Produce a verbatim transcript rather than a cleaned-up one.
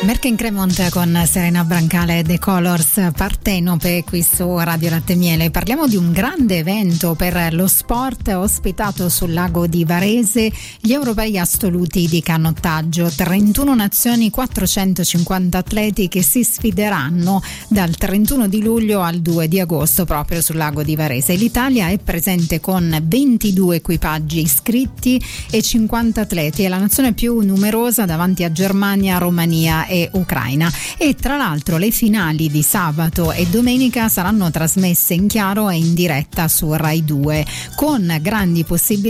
Merck in Cremont con Serena Brancale e The Colors, Partenope qui su Radio Latte Miele. Parliamo di un grande evento per lo sport ospitato sul lago di Varese, gli europei assoluti di canottaggio. trentuno nazioni, quattrocentocinquanta atleti che si sfideranno dal trentuno di luglio al due di agosto proprio sul lago di Varese. L'Italia è presente con ventidue equipaggi iscritti e cinquanta atleti, è la nazione più numerosa davanti a Germania, Romania e Ucraina. E tra l'altro le finali di sabato e domenica saranno trasmesse in chiaro e in diretta su Rai due, con grandi possibilità